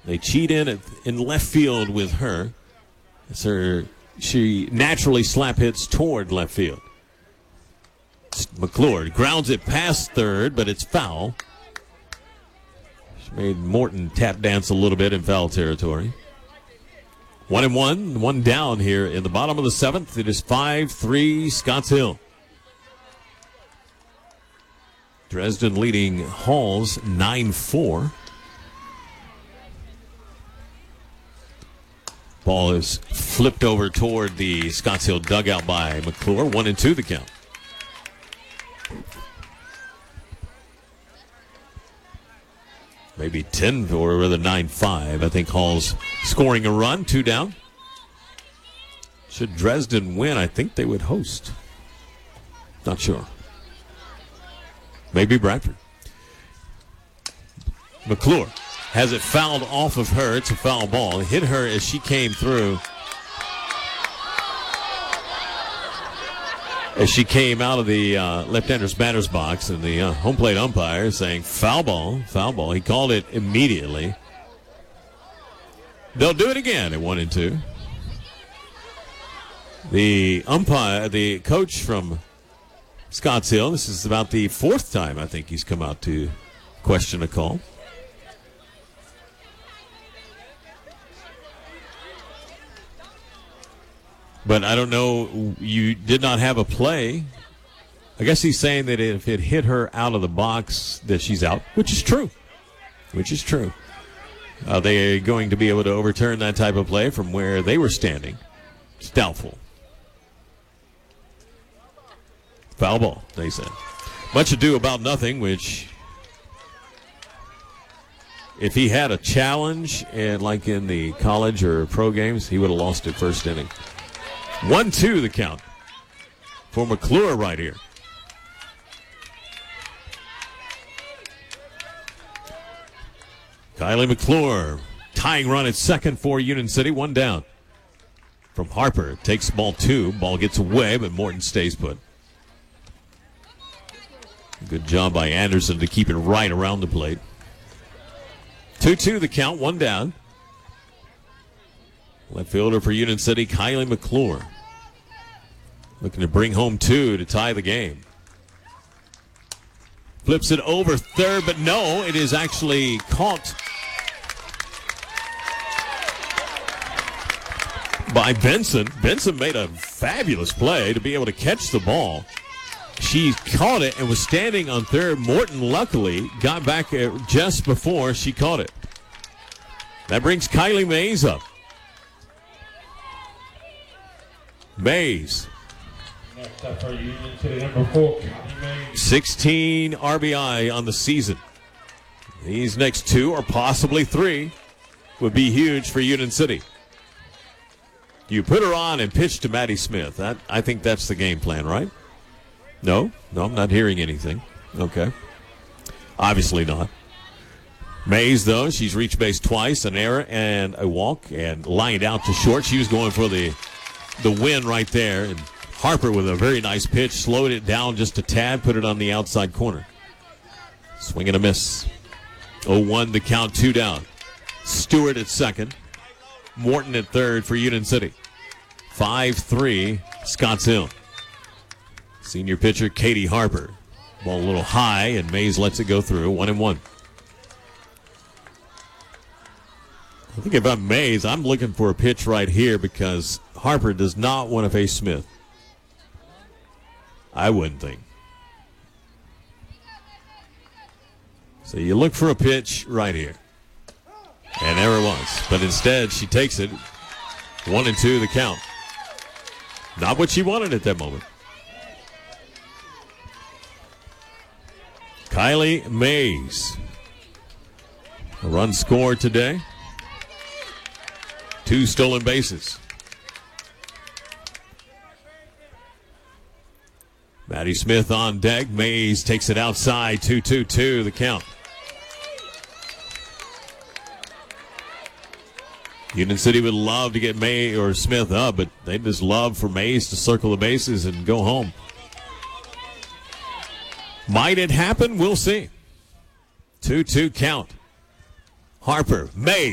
They cheat in left field with her. She naturally slap hits toward left field. McClure grounds it past third, but it's foul. She made Morton tap dance a little bit in foul territory. 1-1, one down here in the bottom of the seventh. It is 5-3 Scotts Hill. Dresden leading Halls 9-4. Ball is flipped over toward the Scotts Hill dugout by McClure. 1-2 the count. Maybe 10 or rather 9-5. I think Hall's scoring a run. 2 down. Should Dresden win, I think they would host. Not sure. Maybe Bradford. McClure has it fouled off of her. It's a foul ball. It hit her as she came through. As she came out of the left-hander's batter's box, and the home plate umpire saying foul ball, foul ball. He called it immediately. They'll do it again at 1-2. The umpire, the coach from Scotts Hill, this is about the fourth time I think he's come out to question a call. But I don't know, you did not have a play. I guess he's saying that if it hit her out of the box, that she's out, which is true. Which is true. Are they going to be able to overturn that type of play from where they were standing? It's doubtful. Foul ball, they said. Much ado about nothing, which if he had a challenge, and like in the college or pro games, he would have lost it first inning. 1-2 the count for McClure right here. Kylie McClure, tying run at second for Union City, 1 down. From Harper, takes ball 2. Ball gets away, but Morton stays put. Good job by Anderson to keep it right around the plate. 2-2 the count, 1 down. Left fielder for Union City, Kylie McClure. Looking to bring home 2 to tie the game. Flips it over third, but no, it is actually caught by Benson. Benson made a fabulous play to be able to catch the ball. She caught it and was standing on third. Morton, luckily, got back just before she caught it. That brings Kylie Mays up. Mays. Next up for Union City, number 4, Kylie Mays. 16 RBI on the season. These next 2 or possibly 3 would be huge for Union City. You put her on and pitch to Maddie Smith. I think that's the game plan, right? No, I'm not hearing anything. Okay. Obviously not. Mays, though, she's reached base twice, an error and a walk, and lined out to short. She was going for the win right there. And Harper with a very nice pitch, slowed it down just a tad, put it on the outside corner. Swing and a miss. 0-1 the count, 2 down. Stewart at second. Morton at third for Union City. 5-3 Scotts Hill. Senior pitcher Katie Harper. Ball a little high, and Mays lets it go through. 1-1. I think if I'm Mays, I'm looking for a pitch right here because Harper does not want to face Smith. I wouldn't think. So you look for a pitch right here. And there it was. But instead, she takes it. 1-2 the count. Not what she wanted at that moment. Kylie Mays. A run scored today. 2 stolen bases. Maddie Smith on deck. Mays takes it outside. 2-2-2 the count. Union City would love to get May or Smith up, but they just love for Mays to circle the bases and go home. Might it happen? We'll see. 2-2 count. Harper, Mays.